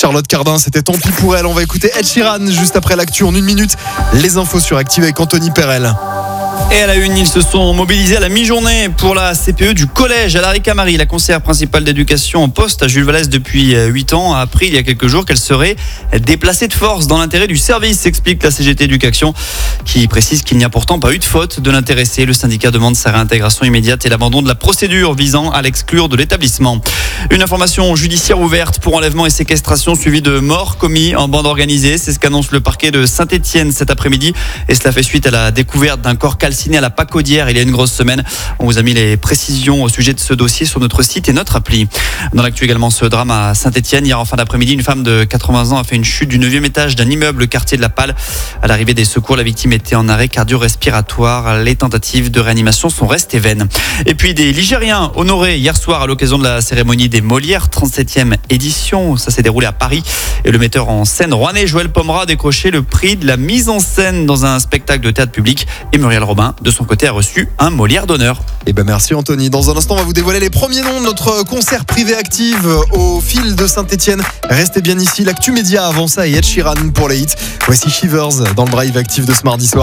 Charlotte Cardin, c'était tant pis pour elle. On va écouter Ed Sheeran juste après l'actu en 1 minute. Les infos sur Active avec Anthony Perel. Et à la une, ils se sont mobilisés à la mi-journée pour la CPE du collège. Alarica Marie, la conseillère principale d'éducation en poste à Jules Vallès depuis 8 ans, a appris il y a quelques jours qu'elle serait déplacée de force dans l'intérêt du service, explique la CGT Éducation, qui précise qu'il n'y a pourtant pas eu de faute de l'intéressé. Le syndicat demande sa réintégration immédiate et l'abandon de la procédure visant à l'exclure de l'établissement. Une information judiciaire ouverte pour enlèvement et séquestration suivie de morts commis en bande organisée. C'est ce qu'annonce le parquet de Saint-Etienne cet après-midi. Et cela fait suite à la découverte d'un corps calciné à la Pacaudière il y a une grosse semaine. On vous a mis les précisions au sujet de ce dossier sur notre site et notre appli. Dans l'actu également, ce drame à Saint-Etienne. Hier en fin d'après-midi, une femme de 80 ans a fait une chute du 9e étage d'un immeuble quartier de la Palle. À l'arrivée des secours, la victime était en arrêt cardio-respiratoire. Les tentatives de réanimation sont restées vaines. Et puis des Ligériens honorés hier soir à l'occasion de la cérémonie des Molières, 37e édition. Ça s'est déroulé à Paris. Et le metteur en scène rouennais Joël Pomera a décroché le prix de la mise en scène dans un spectacle de théâtre public. Et Muriel Robin, de son côté, a reçu un Molière d'honneur. Eh ben merci Anthony. Dans un instant, on va vous dévoiler les premiers noms de notre concert privé Active au fil de Saint-Etienne. Restez bien ici. L'actu média avant ça et Ed Sheeran pour les hits. Voici Shivers dans le Drive Active de ce mardi soir.